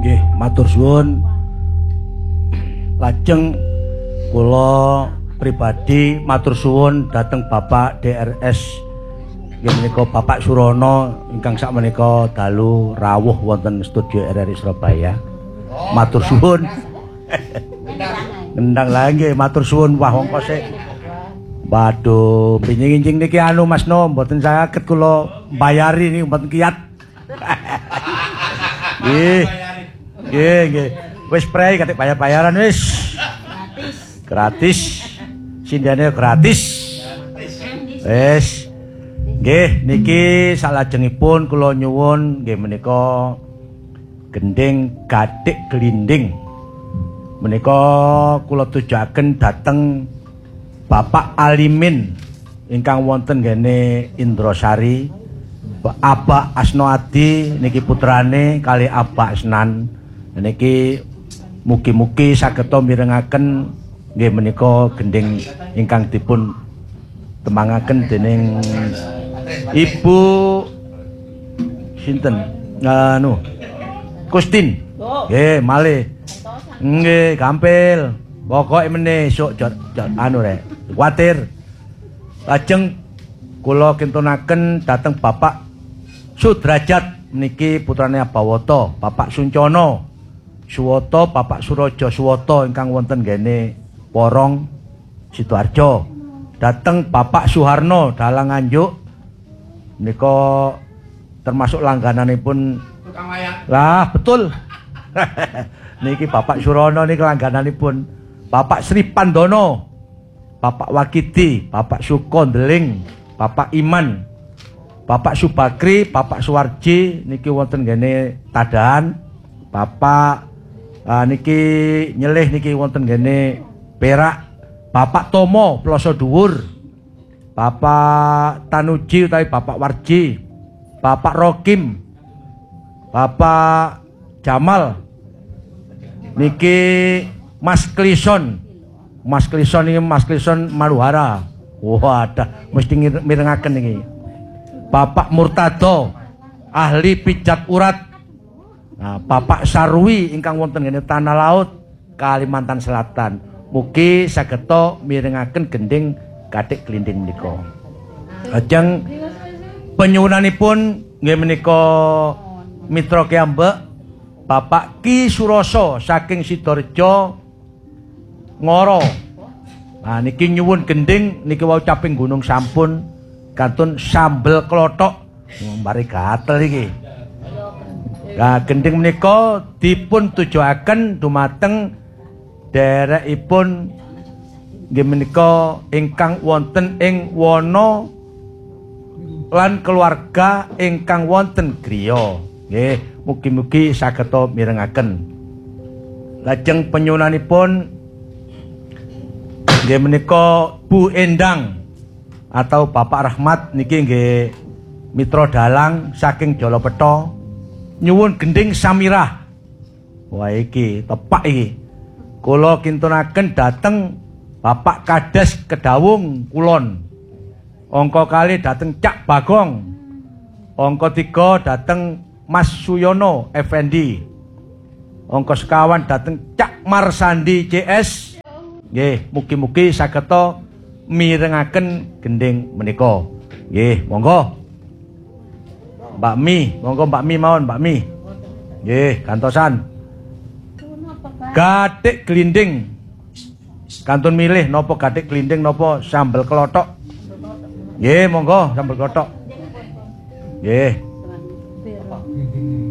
Nggih, matur suwun. Lajeng kula pribadi matur suwun dhateng Bapak DRS nggih menika Bapak Surono ingkang sakmenika dalu rawuh wonten studio RRI Surabaya. Matur suwun. Ngendang lagi matur suwun wah wong sik. Waduh, pinjing-injing niki anu Mas No, mboten saged kula bayari niki mboten kiyat. Nggih. Nggih. Wis prei katik bayar-bayaran wis. Gratis. Sindane gratis. Wis. Nggih, niki salajengipun kula nyuwun nggih menika gending gathik glinding. Menika kula tujuaken dhateng Bapak Alimin ingkang wonten ngene Indrasari. Abah Asnoadi niki putrane kali Abah Asnan. Niki mugi-mugi sageta mirengaken nggih menika gending ingkang dipun temangaken dening Ibu sinten? Anu. Kustin. Nggih, malih. Nggih, gampil. Pokoke meneh sok anu rek. Kuwatir. Lajeng kula kintunaken dhateng Bapak Sudrajat niki putrane Abawata, Bapak Suncana Suwata, Bapak Suraja Suwata ingkang wonten ngene Porong Sidoarjo. Dhateng Bapak Suharno Dalang Nganjuk nika termasuk langgananipun tukang wayang. Lah, betul. Niki Bapak Surono niki langgananipun. Bapak Sri Pandono, Bapak Wakidi, Bapak Sukondeling, Bapak Iman, Bapak Subakri, Bapak Suwarji niki wonten ngene Tadahan. Bapak niki nyelih niki wonten ngene Perak. Bapak Tomo Ploso Dhuwur. Bapak Tanuji utawi Bapak Warji. Bapak Rokim. Bapak Jamal. Niki Mas Klison. Mas Klison ini Mas Klison Maluhara. Wadah, mesti mirengaken niki. Bapak Murtado, ahli pijat urat. Nah, Bapak Sarwi ingkang wonten ngene Tanah Laut, Kalimantan Selatan. Mugi sageta mirengaken gending gathik glinding menika. Lajeng penyuwunanipun nggih menika mitra kiambek Bapak Ki Suroso saking Sidoarjo Ngoro. Nah niki nyuwun gending niki wau caping gunung sampun kantun sambel klothok. Mari gatel iki. Nah gending menika dipun tujuaken dumateng derekipun nggih menika ingkang wonten ing wana lan keluarga ingkang wonten griya. Nggih, mugi-mugi sageta mirengaken. Lajeng penyuwunanipun nggih menika Bu Endang atau Bapak Rahmat niki nggih mitra dalang saking Jolopetho nyuwun gending Samirah. Wah iki tepak iki. Kula kintunaken dhateng Bapak Kades Kedawung Kulon. Angka 2 dhateng Cak Bagong. Angka 3 dhateng Mas Suyono Effendi. Angka 1 dhateng Cak Marsandi CS. Nggih, mugi-mugi sageta mirengaken gending menika. Nggih, monggo. Mbak Mi, monggo Mbak Mi mawon, Mbak Mi. Nggih, gantosan. Gathik glinding. Kantun milih napa gathik glinding napa sambel klothok. Nggih, monggo sambel klothok. Nggih.